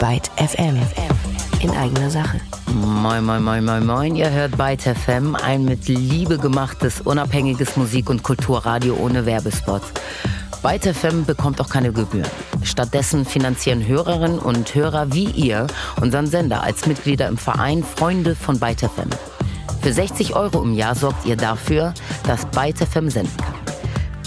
Byte FM. In eigener Sache. Moin, moin, moin, moin, moin. Ihr hört Byte FM, ein mit Liebe gemachtes, unabhängiges Musik- und Kulturradio ohne Werbespots. Byte FM bekommt auch keine Gebühren. Stattdessen finanzieren Hörerinnen und Hörer wie ihr unseren Sender als Mitglieder im Verein Freunde von Byte FM. Für 60 € im Jahr sorgt ihr dafür, dass Byte FM senden kann.